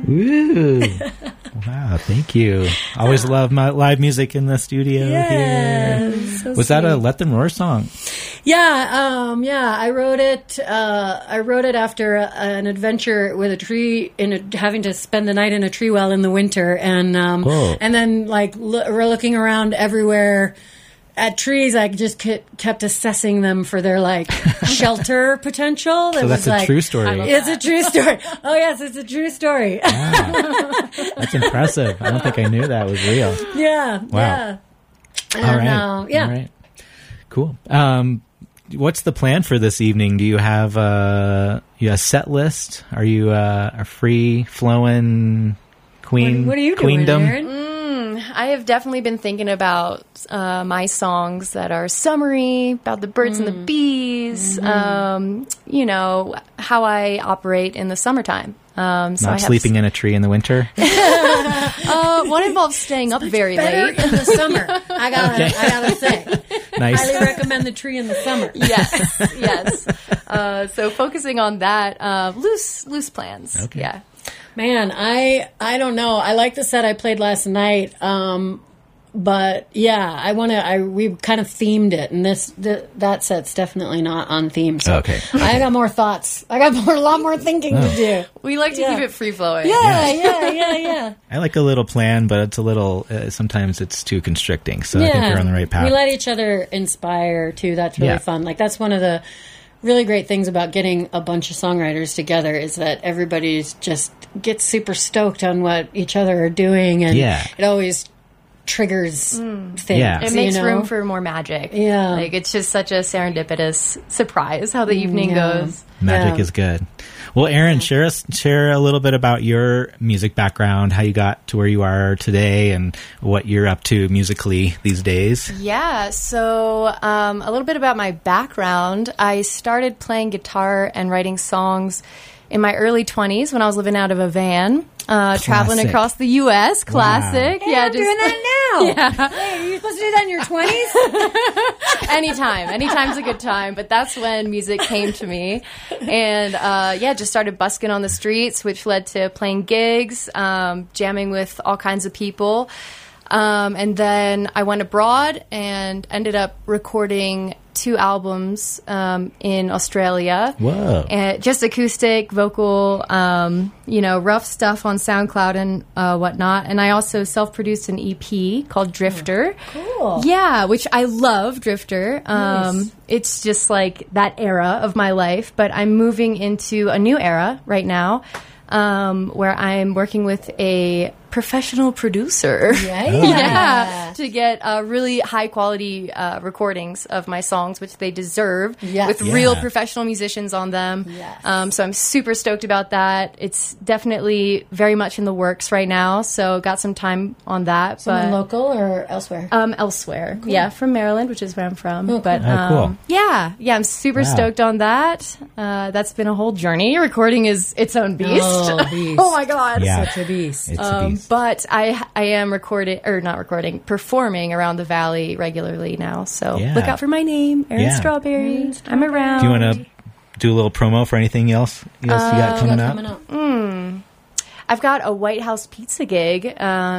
Woo. Wow, thank you. Always love my live music in the studio here. So Was that a Let Them Roar song? Yeah, I wrote it. I wrote it after an adventure with a tree, having to spend the night in a tree well in the winter, and then we're looking around everywhere at trees. I just kept assessing them for their shelter potential. So that's a true story. It's a true story. Oh yes, it's a true story. Wow. That's impressive. I don't think I knew that was real. Yeah. Wow. Yeah. And, All right. Cool. What's the plan for this evening? Do you have a set list? Are you a free flowing queen? What are you queendom? doing, Erin? I have definitely been thinking about my songs that are summery, about the birds and the bees, how I operate in the summertime. Not sleeping in a tree in the winter? One involves staying up very Better late. in the summer. I gotta say. Nice. Highly recommend the tree in the summer. Yes. So focusing on that, loose plans. Okay. Yeah. Man, I don't know. I like the set I played last night, but yeah, we kind of themed it, and that set's definitely not on theme. So Okay. I got more thoughts. I got a lot more thinking to do. We like to keep it free flowing. Yeah. I like a little plan, but it's a little, sometimes it's too constricting. So I think we're on the right path. We let each other inspire too. That's really fun. That's one of the really great things about getting a bunch of songwriters together is that everybody's just gets super stoked on what each other are doing, and it always triggers things. Yeah. It makes room for more magic. Yeah. It's just such a serendipitous surprise how the evening goes. Magic is good. Well, Erin, share a little bit about your music background, how you got to where you are today, and what you're up to musically these days. Yeah, so a little bit about my background. I started playing guitar and writing songs in my early 20s when I was living out of a van, traveling across the U.S. Classic. Wow. Yeah, I'm doing that now. Yeah. Hey, you're supposed to do that in your 20s? Anytime's a good time, but that's when music came to me. And just started busking on the streets, which led to playing gigs, jamming with all kinds of people. And then I went abroad and ended up recording 2 albums in Australia. Whoa. And just acoustic, vocal, rough stuff on SoundCloud and whatnot. And I also self-produced an EP called Drifter. Cool. Yeah, which I love, Drifter. Nice. It's just that era of my life. But I'm moving into a new era right now where I'm working with a professional producer. Yeah. To get really high quality recordings of my songs, which they deserve, with real professional musicians on them. Yes. So I'm super stoked about that. It's definitely very much in the works right now, so got some time on that. Someone local or elsewhere? Elsewhere. Cool. Yeah, from Maryland, which is where I'm from. Oh, but cool. Yeah, I'm super stoked on that. That's been a whole journey. Recording is its own beast. Oh my God. Yeah. Such a beast. It's a beast. But I am performing around the Valley regularly now. So look out for my name, Erin Strawberry. I'm around. Do you want to do a little promo for anything else you got coming up? I've got a White House Pizza gig